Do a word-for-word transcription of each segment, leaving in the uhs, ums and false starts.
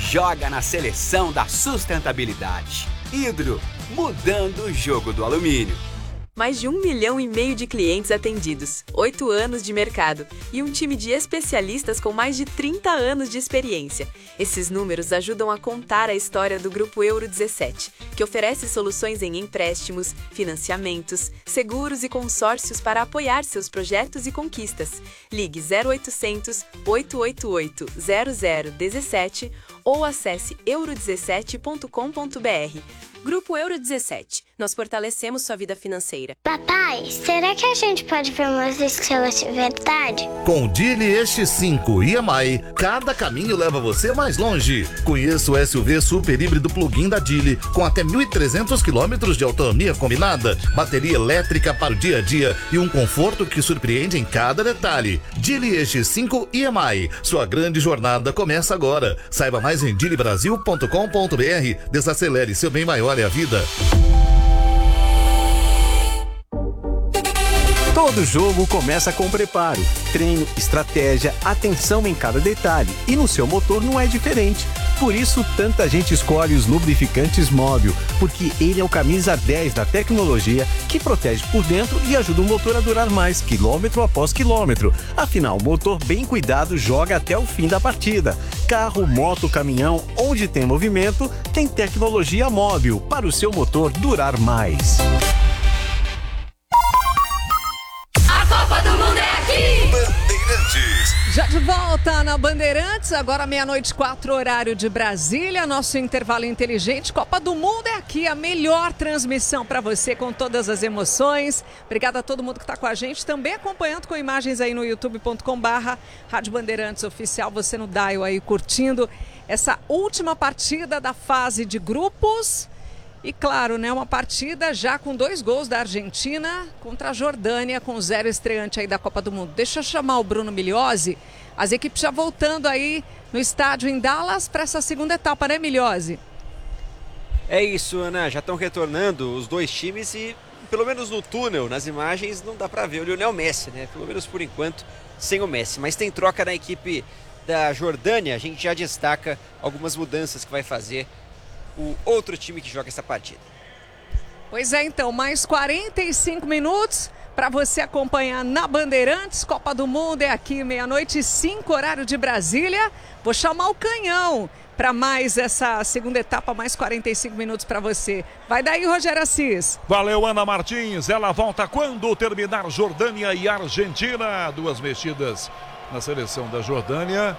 joga na seleção da sustentabilidade. Hidro, mudando o jogo do alumínio. Mais de um milhão e meio de clientes atendidos, oito anos de mercado e um time de especialistas com mais de trinta anos de experiência. Esses números ajudam a contar a história do Grupo Euro dezessete, que oferece soluções em empréstimos, financiamentos, seguros e consórcios para apoiar seus projetos e conquistas. Ligue zero oitocentos, oito oito oito, zero zero um sete ou acesse euro dezessete ponto com ponto br. Grupo Euro dezessete. Nós fortalecemos sua vida financeira. Papai, será que a gente pode ver umas estrelas de verdade? Com o Geely E X cinco E M I, cada caminho leva você mais longe. Conheça o S U V super híbrido plug-in da Geely, com até mil e trezentos quilômetros de autonomia combinada, bateria elétrica para o dia a dia e um conforto que surpreende em cada detalhe. Geely E X cinco E M I. Sua grande jornada começa agora. Saiba mais em geely brasil ponto com ponto br. Desacelere, seu bem maior é a vida. Todo jogo começa com preparo, treino, estratégia, atenção em cada detalhe. E no seu motor não é diferente. Por isso, tanta gente escolhe os lubrificantes Móbil, porque ele é o camisa dez da tecnologia que protege por dentro e ajuda o motor a durar mais, quilômetro após quilômetro. Afinal, o motor bem cuidado joga até o fim da partida. Carro, moto, caminhão, onde tem movimento, tem tecnologia Móbil para o seu motor durar mais. Já de volta na Bandeirantes, agora meia-noite, quatro, horário de Brasília, nosso intervalo inteligente. Copa do Mundo é aqui, a melhor transmissão para você com todas as emoções. Obrigada a todo mundo que está com a gente, também acompanhando com imagens aí no youtube ponto com barra Rádio Bandeirantes Oficial, você no dial aí curtindo essa última partida da fase de grupos. E claro, né, uma partida já com dois gols da Argentina contra a Jordânia, com zero estreante aí da Copa do Mundo. Deixa eu chamar o Bruno Migliozzi, as equipes já voltando aí no estádio em Dallas para essa segunda etapa, né, Migliozzi? É isso, Ana, já estão retornando os dois times e pelo menos no túnel, nas imagens, não dá para ver o Lionel Messi, né? Pelo menos por enquanto, sem o Messi. Mas tem troca na equipe da Jordânia, a gente já destaca algumas mudanças que vai fazer o outro time que joga essa partida. Pois é, então, mais quarenta e cinco minutos para você acompanhar na Bandeirantes. Copa do Mundo é aqui, meia-noite e cinco, horário de Brasília. Vou chamar o Canhão para mais essa segunda etapa, mais quarenta e cinco minutos para você. Vai daí, Rogério Assis. Valeu, Ana Martins. Ela volta quando terminar Jordânia e Argentina. Duas mexidas na seleção da Jordânia.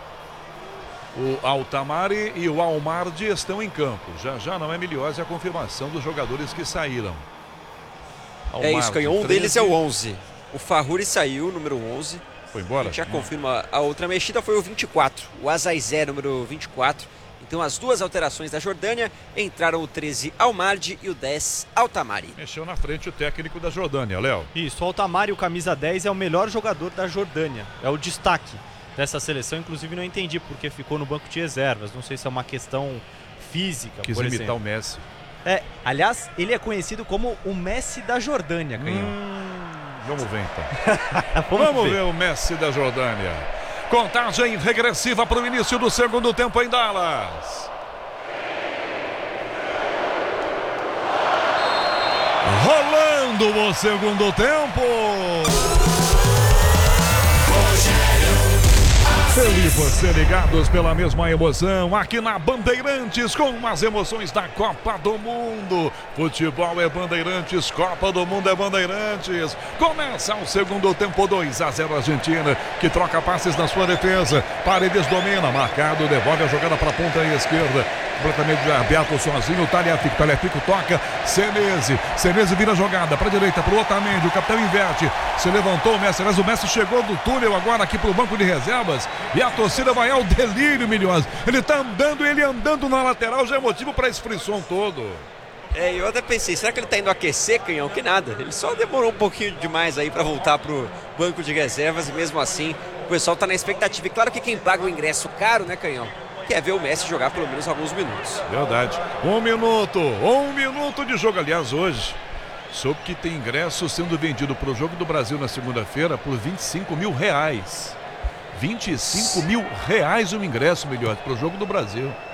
O Altamari e o Almardi estão em campo. Já já não é Migliozzi a confirmação dos jogadores que saíram. Almardi, é isso, Canhão. Um deles é o onze. O Farruri saiu, número onze. Foi embora? A gente já confirma. A outra mexida foi o vinte e quatro. O Azaizé, número vinte e quatro. Então as duas alterações da Jordânia entraram o treze Almardi e o dez Altamari. Mexeu na frente o técnico da Jordânia, Léo. Isso, o Altamari, o camisa dez, é o melhor jogador da Jordânia. É o destaque dessa seleção, inclusive não entendi porque ficou no banco de reservas. Não sei se é uma questão física, Quis por imitar exemplo. o Messi. É, aliás, ele é conhecido como o Messi da Jordânia, Canhão. Hum, vamos ver então. vamos vamos ver. ver o Messi da Jordânia. Contagem regressiva para o início do segundo tempo em Dallas. Rolando o segundo tempo. Eu e você ligados pela mesma emoção aqui na Bandeirantes, com as emoções da Copa do Mundo. Futebol é Bandeirantes, Copa do Mundo é Bandeirantes. Começa o segundo tempo, dois a zero Argentina, que troca passes na sua defesa. Paredes domina, marcado, devolve a jogada para a ponta esquerda. Completamente aberto sozinho, o Tagliafico, Tagliafico toca, Senesi, Senesi vira a jogada para a direita, para o Otamendi, o capitão inverte, se levantou o Messi, mas o Messi chegou do túnel agora aqui para o banco de reservas, e a torcida vai ao delírio, Migliozzi. Ele está andando, ele andando na lateral, já é motivo para esse frisson todo. É, eu até pensei, será que ele está indo aquecer, Canhão? Que nada, ele só demorou um pouquinho demais aí para voltar para o banco de reservas, e mesmo assim, o pessoal está na expectativa, e claro que quem paga o ingresso caro, né, Canhão? Quer ver o Messi jogar pelo menos alguns minutos. Verdade. Um minuto, um minuto de jogo. Aliás, hoje, soube que tem ingresso sendo vendido para o Jogo do Brasil na segunda-feira por vinte e cinco mil reais. vinte e cinco mil reais o ingresso, melhor, para o Jogo do Brasil.